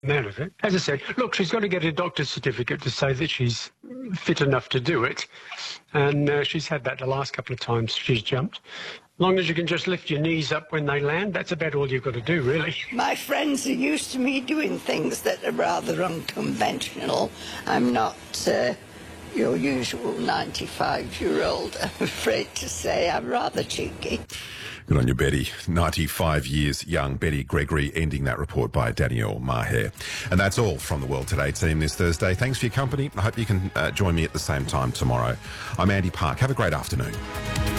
Out of it. As I said, look, she's got to get a doctor's certificate to say that she's fit enough to do it. And she's had that the last couple of times she's jumped. As long as you can just lift your knees up when they land, that's about all you've got to do, really. My friends are used to me doing things that are rather unconventional. I'm not your usual 95-year-old, I'm afraid to say. I'm rather cheeky. Good on you, Betty. 95 years young Betty Gregory, ending that report by Danielle Maher. And that's all from the World Today team this Thursday. Thanks for your company. I hope you can join me at the same time tomorrow. I'm Andy Park. Have a great afternoon.